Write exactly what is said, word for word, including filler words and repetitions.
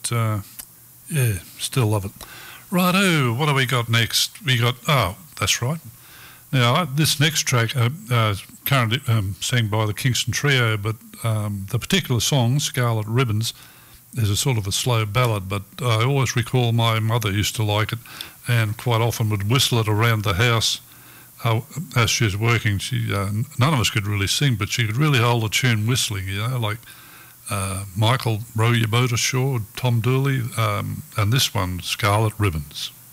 but uh, yeah, still love it. Righto, what have we got next? We got, oh, that's right. Now, this next track uh, uh, currently um, sang by the Kingston Trio, but um, the particular song, Scarlet Ribbons, is a sort of a slow ballad, but I always recall my mother used to like it and quite often would whistle it around the house uh, as she was working. She, uh, none of us could really sing, but she could really hold a tune whistling, you know, like uh, Michael Row Your Boat Ashore, Tom Dooley, um, and this one, Scarlet Ribbons.